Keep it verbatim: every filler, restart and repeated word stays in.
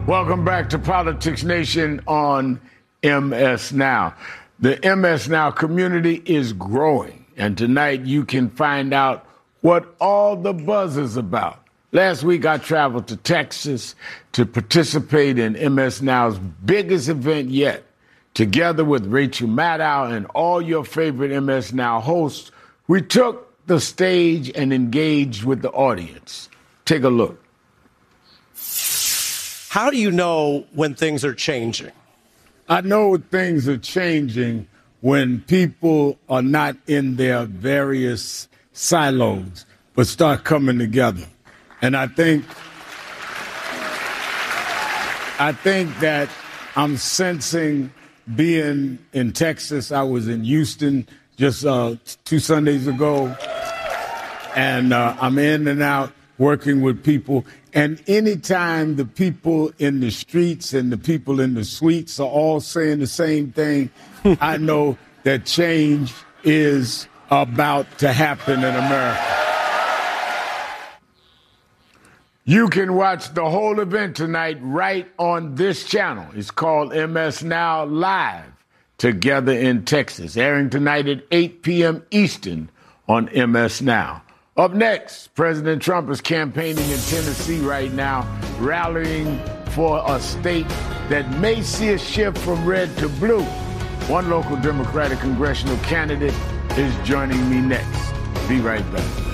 Welcome back to Politics Nation on M S Now. The M S Now community is growing, and tonight you can find out what all the buzz is about. Last week I traveled to Texas to participate in M S Now's biggest event yet. Together with Rachel Maddow and all your favorite M S Now hosts, we took the stage and engaged with the audience. Take a look. How do you know when things are changing? I know things are changing when people are not in their various silos, but start coming together. And I think, I think that I'm sensing being in Texas. I was in Houston just uh, two Sundays ago, and uh, I'm in and out working with people. And anytime the people in the streets and the people in the suites are all saying the same thing, I know that change is about to happen in America. You can watch the whole event tonight right on this channel. It's called M S Now Live, Together in Texas, airing tonight at eight p.m. Eastern on M S Now. Up next, President Trump is campaigning in Tennessee right now, rallying for a state that may see a shift from red to blue. One local Democratic congressional candidate is joining me next. Be right back.